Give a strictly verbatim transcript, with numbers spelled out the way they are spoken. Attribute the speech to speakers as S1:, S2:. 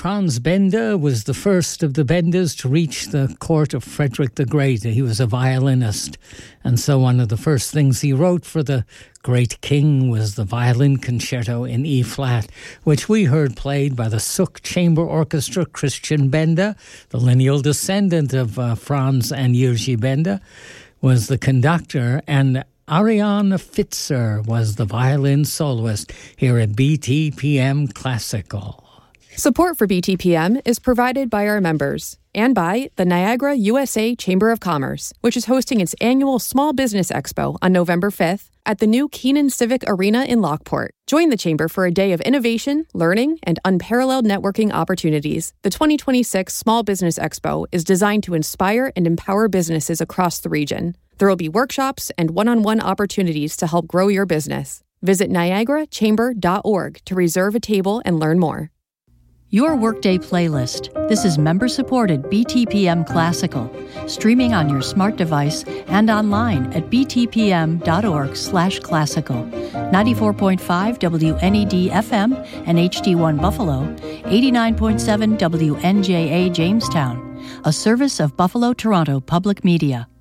S1: Franz Benda was the first of the Bendas to reach the court of Frederick the Great. He was a violinist, and so one of the first things he wrote for the great king was the violin concerto in E-flat, which we heard played by the Suk Chamber Orchestra. Christian Benda, the lineal descendant of uh, Franz and Jiří Benda, was the conductor, and Ariane Fitzer was the violin soloist here at B T P M Classical.
S2: Support for B T P M is provided by our members and by the Niagara U S A Chamber of Commerce, which is hosting its annual Small Business Expo on November fifth at the new Keenan Civic Arena in Lockport. Join the Chamber for a day of innovation, learning, and unparalleled networking opportunities. The twenty twenty-six Small Business Expo is designed to inspire and empower businesses across the region. There will be workshops and one-on-one opportunities to help grow your business. Visit niagara chamber dot org to reserve a table and learn more.
S3: Your Workday playlist. This is member-supported B T P M Classical, streaming on your smart device and online at b t p m dot org slash classical. ninety-four point five W N E D F M and H D one Buffalo, eighty-nine point seven W N J A Jamestown, a service of Buffalo Toronto Public Media.